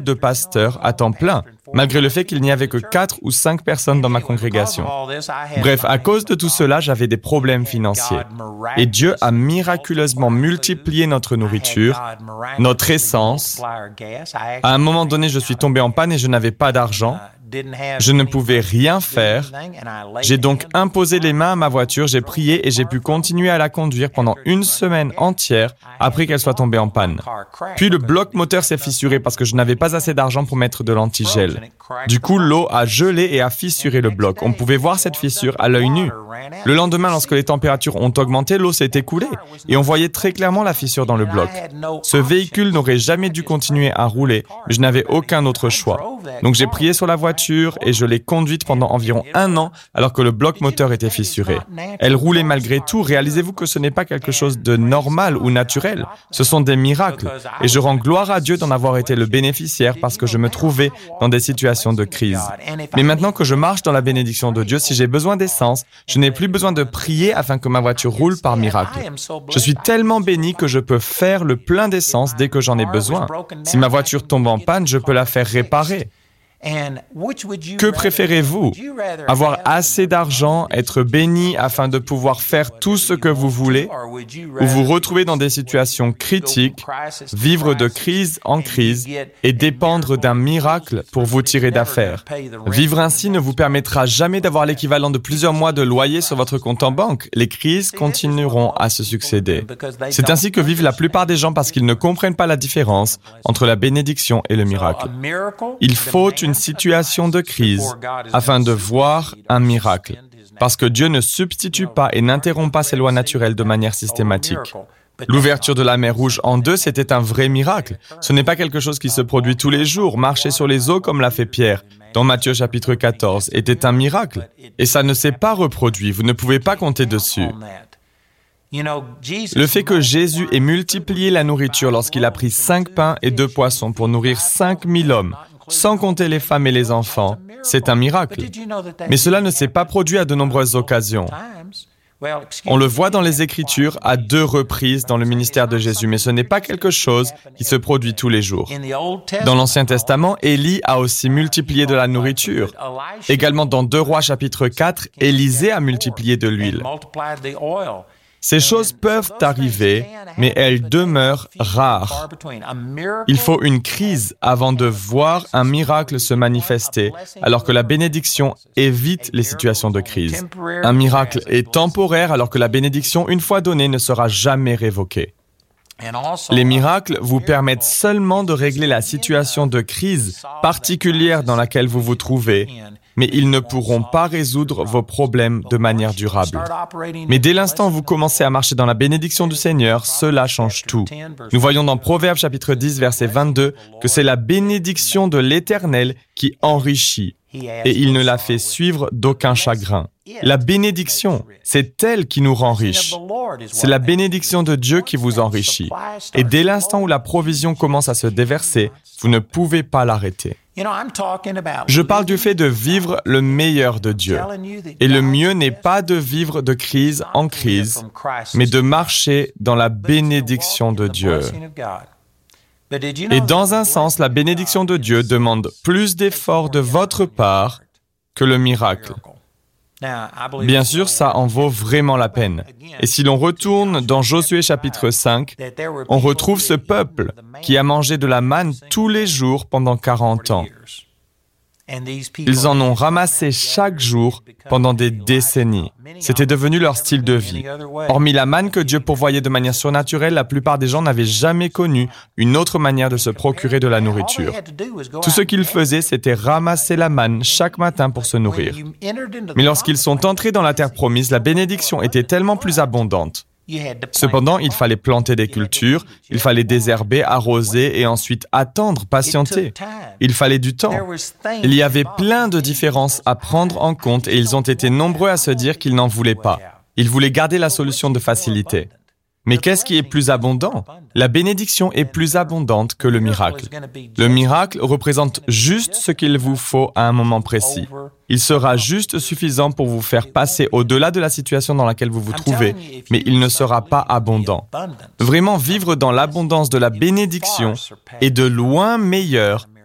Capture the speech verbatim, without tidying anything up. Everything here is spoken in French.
de pasteur à temps plein, malgré le fait qu'il n'y avait que quatre ou cinq personnes dans ma congrégation. Bref, à cause de tout cela, j'avais des problèmes financiers. Et Dieu a miraculeusement multiplié notre nourriture, notre essence. À un moment donné, je suis tombé en panne et je n'avais pas d'argent. Je ne pouvais rien faire. J'ai donc imposé les mains à ma voiture, j'ai prié et j'ai pu continuer à la conduire pendant une semaine entière après qu'elle soit tombée en panne. Puis le bloc moteur s'est fissuré parce que je n'avais pas assez d'argent pour mettre de l'antigel. Du coup, l'eau a gelé et a fissuré le bloc. On pouvait voir cette fissure à l'œil nu. Le lendemain, lorsque les températures ont augmenté, l'eau s'est écoulée et on voyait très clairement la fissure dans le bloc. Ce véhicule n'aurait jamais dû continuer à rouler, mais je n'avais aucun autre choix. Donc j'ai prié sur la voiture et je l'ai conduite pendant environ un an alors que le bloc moteur était fissuré. Elle roulait malgré tout. Réalisez-vous que ce n'est pas quelque chose de normal ou naturel. Ce sont des miracles. Et je rends gloire à Dieu d'en avoir été le bénéficiaire parce que je me trouvais dans des situations de crise. Mais maintenant que je marche dans la bénédiction de Dieu, si j'ai besoin d'essence, je n'ai plus besoin de prier afin que ma voiture roule par miracle. Je suis tellement béni que je peux faire le plein d'essence dès que j'en ai besoin. Si ma voiture tombe en panne, je peux la faire réparer. Que préférez-vous? Avoir assez d'argent, être béni afin de pouvoir faire tout ce que vous voulez, ou vous retrouver dans des situations critiques, vivre de crise en crise et dépendre d'un miracle pour vous tirer d'affaire? Vivre ainsi ne vous permettra jamais d'avoir l'équivalent de plusieurs mois de loyer sur votre compte en banque. Les crises continueront à se succéder. C'est ainsi que vivent la plupart des gens parce qu'ils ne comprennent pas la différence entre la bénédiction et le miracle. Il faut une situation de crise afin de voir un miracle, parce que Dieu ne substitue pas et n'interrompt pas ses lois naturelles de manière systématique. L'ouverture de la mer Rouge en deux, c'était un vrai miracle. Ce n'est pas quelque chose qui se produit tous les jours. Marcher sur les eaux comme l'a fait Pierre, dans Matthieu chapitre quatorze, était un miracle. Et ça ne s'est pas reproduit, vous ne pouvez pas compter dessus. Le fait que Jésus ait multiplié la nourriture lorsqu'il a pris cinq pains et deux poissons pour nourrir cinq mille hommes, sans compter les femmes et les enfants, c'est un miracle. Mais cela ne s'est pas produit à de nombreuses occasions. On le voit dans les Écritures à deux reprises dans le ministère de Jésus, mais ce n'est pas quelque chose qui se produit tous les jours. Dans l'Ancien Testament, Élie a aussi multiplié de la nourriture. Également dans deux Rois chapitre quatre, Élisée a multiplié de l'huile. Ces choses peuvent arriver, mais elles demeurent rares. Il faut une crise avant de voir un miracle se manifester, alors que la bénédiction évite les situations de crise. Un miracle est temporaire, alors que la bénédiction, une fois donnée, ne sera jamais révoquée. Les miracles vous permettent seulement de régler la situation de crise particulière dans laquelle vous vous trouvez, mais ils ne pourront pas résoudre vos problèmes de manière durable. Mais dès l'instant où vous commencez à marcher dans la bénédiction du Seigneur, cela change tout. Nous voyons dans Proverbes chapitre dix, verset vingt-deux, que c'est la bénédiction de l'Éternel qui enrichit, et il ne la fait suivre d'aucun chagrin. La bénédiction, c'est elle qui nous rend riches. C'est la bénédiction de Dieu qui vous enrichit. Et dès l'instant où la provision commence à se déverser, vous ne pouvez pas l'arrêter. Je parle du fait de vivre le meilleur de Dieu. Et le mieux n'est pas de vivre de crise en crise, mais de marcher dans la bénédiction de Dieu. Et dans un sens, la bénédiction de Dieu demande plus d'efforts de votre part que le miracle. Bien sûr, ça en vaut vraiment la peine. Et si l'on retourne dans Josué chapitre cinq, on retrouve ce peuple qui a mangé de la manne tous les jours pendant quarante ans. Ils en ont ramassé chaque jour pendant des décennies. C'était devenu leur style de vie. Hormis la manne que Dieu pourvoyait de manière surnaturelle, la plupart des gens n'avaient jamais connu une autre manière de se procurer de la nourriture. Tout ce qu'ils faisaient, c'était ramasser la manne chaque matin pour se nourrir. Mais lorsqu'ils sont entrés dans la terre promise, la bénédiction était tellement plus abondante. Cependant, il fallait planter des cultures, il fallait désherber, arroser et ensuite attendre, patienter. Il fallait du temps. Il y avait plein de différences à prendre en compte et ils ont été nombreux à se dire qu'ils n'en voulaient pas. Ils voulaient garder la solution de facilité. Mais qu'est-ce qui est plus abondant? La bénédiction est plus abondante que le miracle. Le miracle représente juste ce qu'il vous faut à un moment précis. Il sera juste suffisant pour vous faire passer au-delà de la situation dans laquelle vous vous trouvez, mais il ne sera pas abondant. Vraiment vivre dans l'abondance de la bénédiction est de loin meilleur